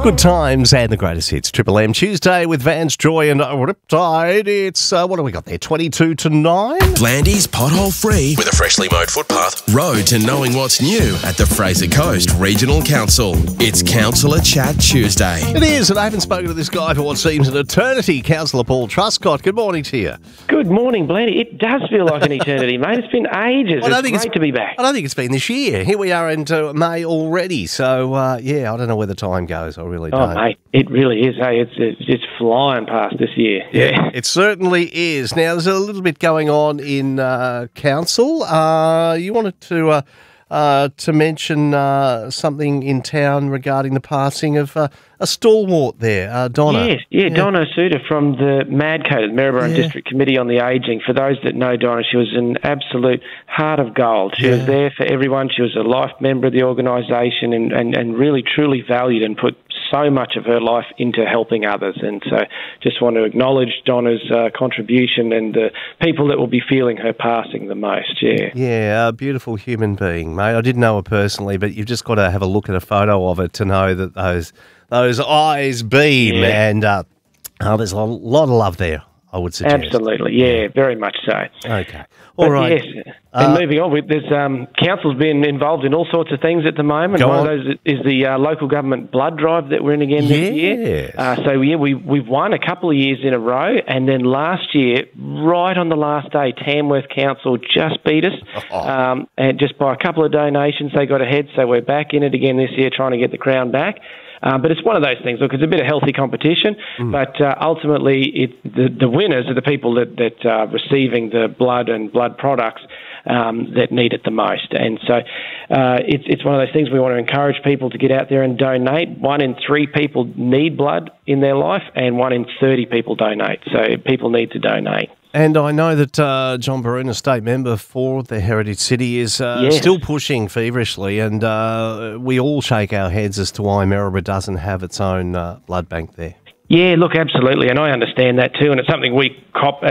Good times and the greatest hits. Triple M Tuesday with Vance Joy and Riptide. It's, what do we got there, 22 to 9? Blandy's pothole free with a freshly mowed footpath. Road to knowing what's new at the Fraser Coast Regional Council. It's Councillor Chat Tuesday. It is, and I haven't spoken to this guy for what seems an eternity. Councillor Paul Truscott, good morning to you. Good morning, Blandy. It does feel like an eternity, mate. It's been ages. It's great to be back. I don't think it's been this year. Here we are into May already. So, I don't know where the time goes. I really don't. Oh, mate, it really is. Hey, it's flying past this year. Yeah. It certainly is. Now, there's a little bit going on in council. You wanted to mention something in town regarding the passing of a stalwart there, Donna. Yes, yeah, Donna Suter from the MADCO, the Maryborough District Committee on the Ageing. For those that know Donna, she was an absolute heart of gold. She was there for everyone. She was a life member of the organisation and really, truly valued and put so much of her life into helping others. And so just want to acknowledge Donna's contribution and the people that will be feeling her passing the most, Yeah, a beautiful human being, mate. I didn't know her personally, but you've just got to have a look at a photo of her to know that those eyes beam, and there's a lot of love there, I would suggest. Absolutely, yeah, very much so. Okay. All right. Yes, and moving on, there's council's been involved in all sorts of things at the moment. One of those is the local government blood drive that we're in again this year. We've won a couple of years in a row, and then last year, right on the last day, Tamworth Council just beat us, and just by a couple of donations, they got ahead. So we're back in it again this year, trying to get the crown back. But it's one of those things. Look, it's a bit of healthy competition, but ultimately the winners are the people that are receiving the blood and blood products that need it the most. And so it's one of those things we want to encourage people to get out there and donate. 1 in 3 people need blood in their life, and 1 in 30 people donate. So people need to donate. And I know that John Baruna, state member for the Heritage City, is still pushing feverishly, and we all shake our heads as to why Maryborough doesn't have its own blood bank there. Yeah, look, absolutely, and I understand that too, and it's something we cop